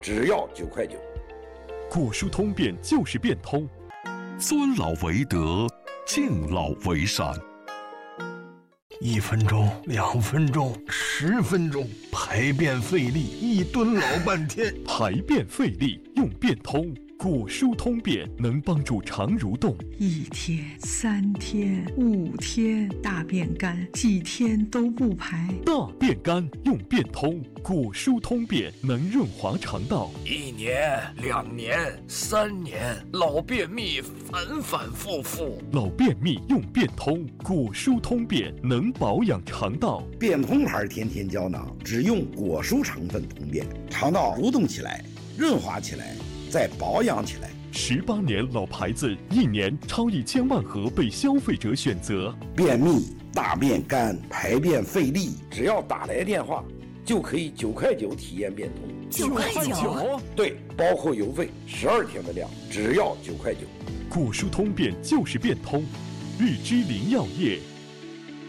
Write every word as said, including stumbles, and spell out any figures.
只要九块九。 果蔬通便就是变通， 尊老为德，敬老为善。 一分钟，两分钟，十分钟，排便费力，一蹲老半天。 排便费力用变通，果蔬通便能帮助肠蠕动。 一天、三天、五天，大便干，几天都不排。 大便干用变通，果蔬通便能润滑肠道。 一年、两年、三年，老便秘反反复复。 老便秘用变通，果蔬通便能保养肠道。 变通牌天天胶囊只用果蔬成分通便，肠道蠕动起来，润滑起来，再保养起来。 十八年老牌子，一年超一千万盒被消费者选择。 便秘、大便干、排便费力，只要打来电话，就可以九块九体验变通。 九块九？ 对，包括邮费，十二天的量，只要九块九。 果蔬通便就是变通，日之灵药业。